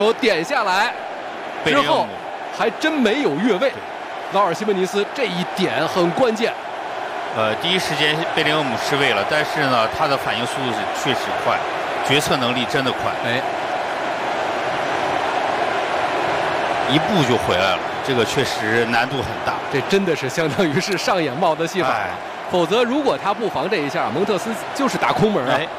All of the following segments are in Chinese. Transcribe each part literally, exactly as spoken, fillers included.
球点下来之后，还真没有越位。劳尔·西门尼斯这一点很关键。 呃，第一时间贝林厄姆失位了，但是呢，他的反应速度是确实快，决策能力真的快。 哎， 一步就回来了，这个确实难度很大。 这真的是相当于是上演帽子戏法。哎、否则，如果他不防这一下，蒙特斯就是打空门啊。哎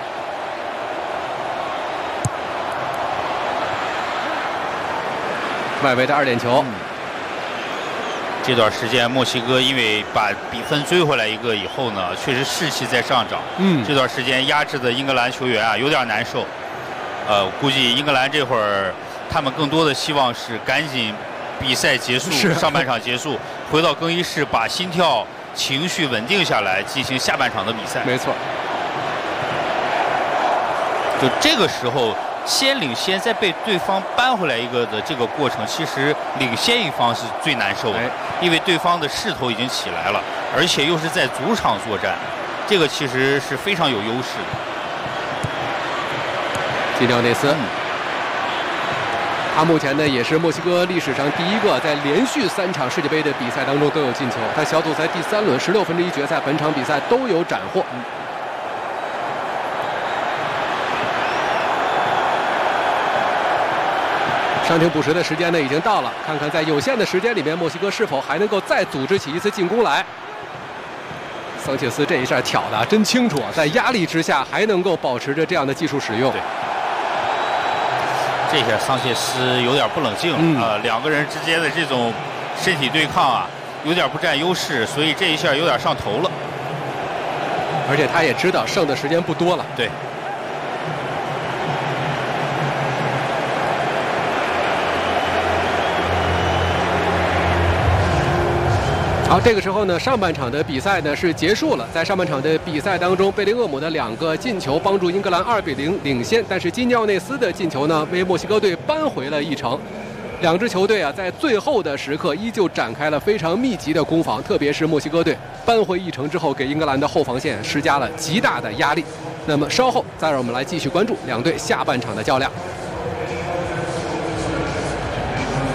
外围的二点球、嗯， 这段时间墨西哥因为把比分追回来一个以后呢，确实士气在上涨。嗯，这段时间压制的英格兰球员啊有点难受。呃，估计英格兰这会儿他们更多的希望是赶紧比赛结束，上半场结束，回到更衣室把心跳、情绪稳定下来，进行下半场的比赛。 没错。 就这个时候。先领先，再被对方扳回来一个的这个过程，其实领先一方是最难受的，因为对方的势头已经起来了，而且又是在主场作战，这个其实是非常有优势的。 基廖内斯，他目前呢也是墨西哥历史上第一个在连续三场世界杯的比赛当中都有进球。他小组赛第三轮十六分之一决赛，本场比赛都有斩获。嗯伤停补时的时间呢已经到了，看看在有限的时间里面，墨西哥是否还能够再组织起一次进攻来。桑切斯这一下挑的真清楚，在压力之下还能够保持着这样的技术使用。 对，这下桑切斯有点不冷静了、嗯、啊，两个人之间的这种身体对抗啊，有点不占优势，所以这一下有点上头了。 而且他也知道剩的时间不多了。 对。 好，这个时候呢，上半场的比赛呢是结束了。在上半场的比赛当中，贝林厄姆的两个进球帮助英格兰二比零领先，但是基尼奥内斯的进球呢为墨西哥队扳回了一城。两支球队啊，在最后的时刻依旧展开了非常密集的攻防，特别是墨西哥队扳回一城之后，给英格兰的后防线施加了极大的压力。那么稍后再让我们来继续关注两队下半场的较量。